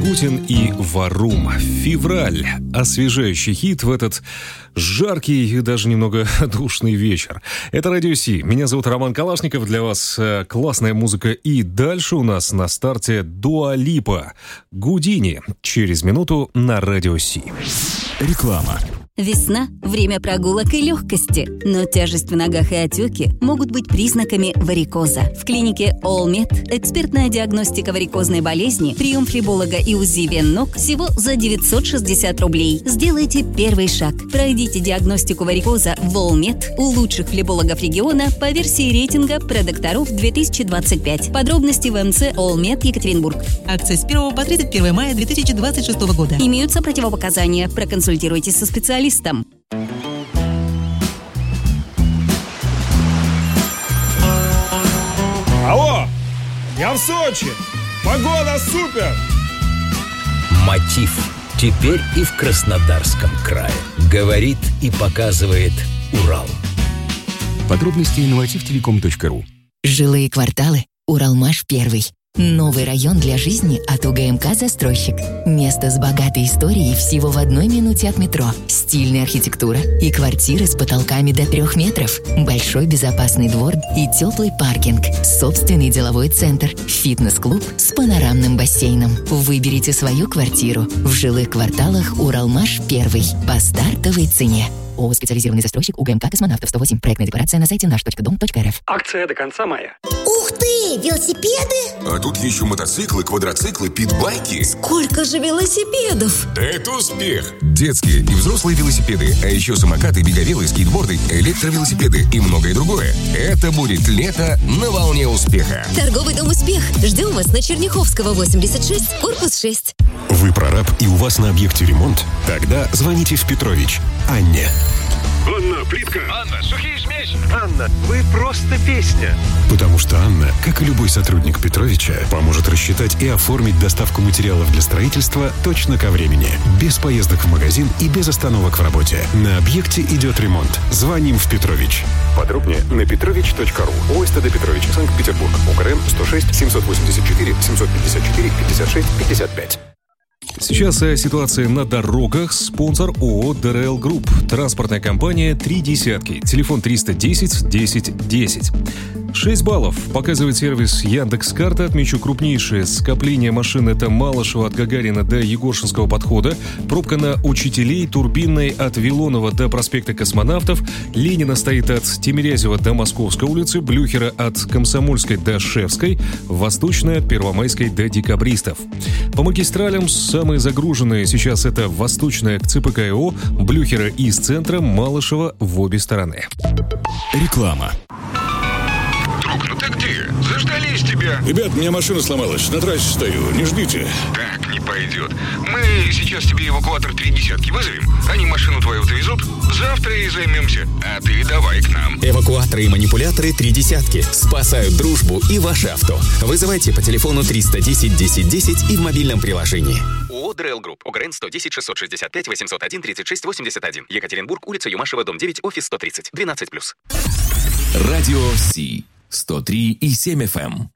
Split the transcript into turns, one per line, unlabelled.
Агутин и Варум. «Февраль». Освежающий хит в этот жаркий и даже немного душный вечер. Это Радио Си. Меня зовут Роман Калашников. Для вас классная музыка. И дальше у нас на старте Дуа Липа. Гудини. Через минуту на Радио Си.
Реклама.
Весна – время прогулок и легкости, но тяжесть в ногах и отеки могут быть признаками варикоза. В клинике All Med экспертная диагностика варикозной болезни, прием флеболога и УЗИ вен ног всего за 960 рублей. Сделайте первый шаг. Пройдите диагностику варикоза в All Med у лучших флебологов региона по версии рейтинга продокторов 2025. Подробности в МЦ All Med Екатеринбург.
Акция с 1 по 31 мая 2026 года.
Имеются противопоказания. Проконсультируйтесь со специалистом.
Алло, я в Сочи. Погода супер.
Мотив. Теперь и в Краснодарском крае. Говорит и показывает Урал.
Подробности на motivtelecom.ru.
Жилые кварталы. Уралмаш-1. Новый район для жизни от УГМК «Застройщик». Место с богатой историей всего в 1 минуте от метро. Стильная архитектура и квартиры с потолками до 3 метров. Большой безопасный двор и теплый паркинг. Собственный деловой центр. Фитнес-клуб с панорамным бассейном. Выберите свою квартиру в жилых кварталах Уралмаш-1 по стартовой цене. ООО «Специализированный застройщик», УГМК «Космонавтов 108». Проектная декларация на сайте наш.дом.рф.
Акция до конца мая.
Ух ты! Велосипеды?
А тут еще мотоциклы, квадроциклы, питбайки.
Сколько же велосипедов?
Да это успех! Детские и взрослые велосипеды, а еще самокаты, беговелы, скейтборды, электровелосипеды и многое другое. Это будет лето на волне успеха.
Торговый дом «Успех». Ждем вас на Черняховского, 86, корпус 6.
Вы прораб и у вас на объекте ремонт? Тогда звоните в Петрович Анне.
Анна, плитка.
Анна, сухие смесь. Анна, вы просто песня.
Потому что Анна, как и любой сотрудник Петровича, поможет рассчитать и оформить доставку материалов для строительства точно ко времени. Без поездок в магазин и без остановок в работе. На объекте идет ремонт. Звоним в Петрович.
Подробнее на petrovich.ru. ОСТД Петрович, Санкт-Петербург. УКРН 106 784 754 56 55.
Сейчас о ситуации на дорогах. Спонсор ООО ДРЛ Групп. Транспортная компания «Три десятки». Телефон 310 10 10. 6 баллов показывает сервис Яндекс.Карта. Отмечу крупнейшее скопление машин. Это Малышева от Гагарина до Егоршинского подхода. Пробка на Учителей, Турбинной от Вилонова до проспекта Космонавтов. Ленина стоит от Тимирязева до Московской улицы. Блюхера от Комсомольской до Шевской. Восточная от Первомайской до Декабристов. По магистралям самые загруженные сейчас это Восточная к ЦПК-ИО, Блюхера из центра, Малышева в обе стороны.
Реклама.
Друг, ну ты где? Заждались тебя.
Ребят, у меня машина сломалась. На трассе стою. Не ждите.
Так не пойдет. Мы сейчас тебе эвакуатор 3 десятки вызовем. Они машину твою довезут. Завтра и займемся. А ты давай к нам.
Эвакуаторы и манипуляторы 3 десятки. Спасают дружбу и ваше авто. Вызывайте по телефону 310 10 10 и в мобильном приложении.
ООО ДРЛ Групп. УГРН 110 665 801 36 81. Екатеринбург, улица Юмашева, дом 9, офис 130. 12+.
Радио Си. 103,7 FM.